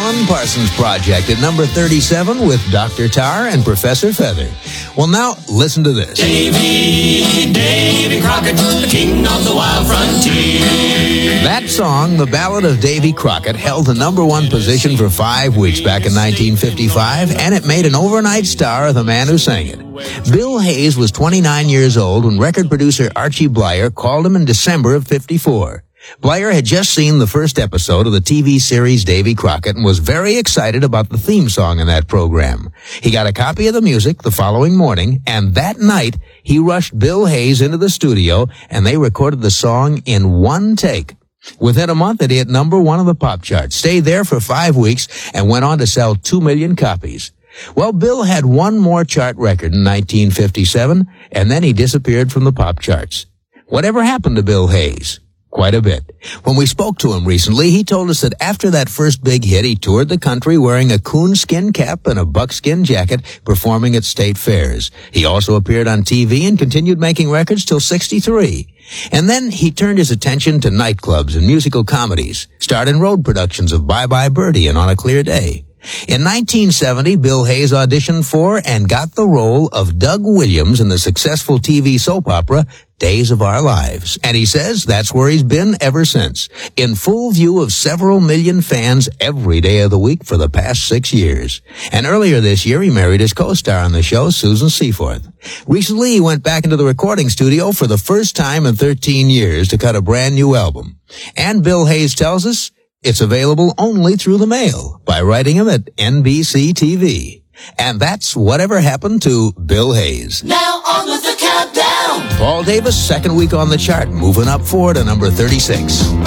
Alan Parsons Project at number 37 with Dr. Tar and Professor Feather. Well, now, listen to this. Davy Crockett, the king of the wild frontier. That song, The Ballad of Davy Crockett, held the number one position for 5 weeks back in 1955, and it made an overnight star of the man who sang it. Bill Hayes was 29 years old when record producer Archie Bleyer called him in December of '54. Bleyer had just seen the first episode of the TV series Davy Crockett and was very excited about the theme song in that program. He got a copy of the music the following morning, and that night he rushed Bill Hayes into the studio and they recorded the song in one take. Within a month, it hit number one on the pop chart, stayed there for 5 weeks, and went on to sell 2 million copies. Well, Bill had one more chart record in 1957, and then he disappeared from the pop charts. Whatever happened to Bill Hayes? Quite a bit. When we spoke to him recently, he told us that after that first big hit, he toured the country wearing a coonskin cap and a buckskin jacket, performing at state fairs. He also appeared on TV and continued making records till '63. And then he turned his attention to nightclubs and musical comedies, starred in road productions of Bye Bye Birdie and On a Clear Day. In 1970, Bill Hayes auditioned for and got the role of Doug Williams in the successful TV soap opera Days of Our Lives. And he says that's where he's been ever since, in full view of several million fans every day of the week for the past 6 years. And earlier this year, he married his co-star on the show, Susan Seaforth. Recently, he went back into the recording studio for the first time in 13 years to cut a brand new album. And Bill Hayes tells us it's available only through the mail by writing him at NBC TV. And that's whatever happened to Bill Hayes. Now on with the countdown. Paul Davis, second week on the chart, moving up 4 to number 36.